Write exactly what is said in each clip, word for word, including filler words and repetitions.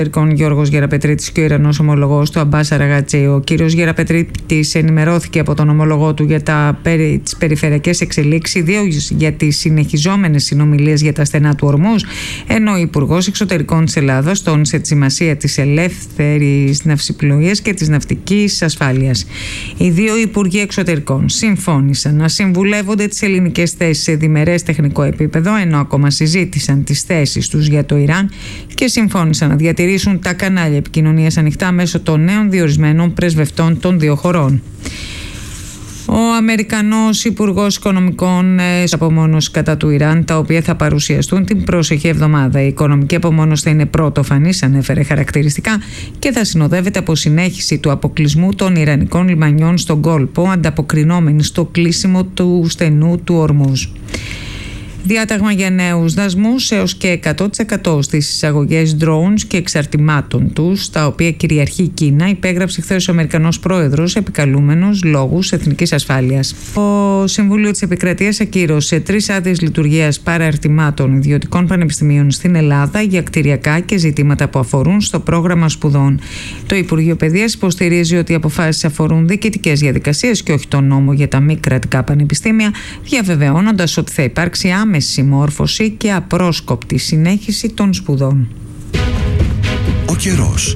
Γιώργος Γεραπετρίτης και ο Ιρανός ομολογός του Αμπάς Αραγατζή. Ο κύριος Γεραπετρίτης ενημερώθηκε από τον ομολογό του για τα, τις περιφερειακές εξελίξεις, ιδίως για τις συνεχιζόμενες συνομιλίες για τα στενά του Ορμούζ, ενώ ο Υπουργός Εξωτερικών της Ελλάδος τόνισε τη σημασία της ελεύθερης ναυσιπλοείας και της ναυτικής ασφάλειας. Οι δύο Υπουργοί Εξωτερικών συμφώνησαν να συμβουλεύονται τις ελληνικές θέσεις σε διμερές τεχνικό επίπεδο, ενώ ακόμα συζήτησαν τις θέσεις τους για το Ιράν και συμφώνησαν να διατηρήσουν τα κανάλια επικοινωνίας ανοιχτά μέσω των νέων διορισμένων πρεσβευτών των δύο χωρών. Ο Αμερικανός Υπουργός Οικονομικών απομόνωση κατά του Ιράν, τα οποία θα παρουσιαστούν την προσεχή εβδομάδα. Η οικονομική απομόνωση θα είναι πρωτοφανής, ανέφερε χαρακτηριστικά, και θα συνοδεύεται από συνέχιση του αποκλεισμού των Ιρανικών λιμανιών στον κόλπο, ανταποκρινόμενοι στο κλείσιμο του στενού του Ορμούζ. Διάταγμα για νέους δασμούς έως και εκατό τοις εκατό στις εισαγωγές drones και εξαρτημάτων τους, τα οποία κυριαρχεί η Κίνα, υπέγραψε χθες ο Αμερικανός πρόεδρος, επικαλούμενος λόγους εθνικής ασφάλειας. Το Συμβούλιο της Επικρατείας ακύρωσε τρεις άδειες λειτουργίας παραρτημάτων ιδιωτικών πανεπιστημίων στην Ελλάδα για κτηριακά και ζητήματα που αφορούν στο πρόγραμμα σπουδών. Το Υπουργείο Παιδείας υποστηρίζει ότι οι αποφάσεις αφορούν διοικητικές διαδικασίες και όχι τον νόμο για τα μη κρατικά πανεπιστήμια, διαβεβαιώνοντας ότι θα υπάρξει άμεση συμμόρφωση και απρόσκοπτη συνέχιση των σπουδών. Ο καιρός.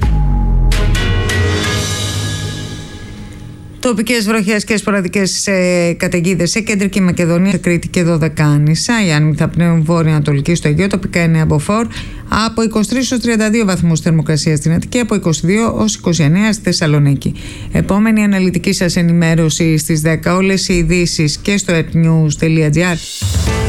Τοπικές βροχές και σποραδικές ε, καταιγίδες σε κεντρική Μακεδονία, σε Κρήτη και Δωδεκάνησα. Οι άνεμοι θα πνέουν βόρειο-ανατολική στο Αιγαίο, τοπικά είναι από φορ, από είκοσι τρεις έως τριάντα δύο βαθμούς θερμοκρασία στην Αττική, από είκοσι δύο έως είκοσι εννέα στη Θεσσαλονίκη. Επόμενη αναλυτική σας ενημέρωση στις δέκα. Όλες οι ειδήσεις και στο etnews τελεία gr.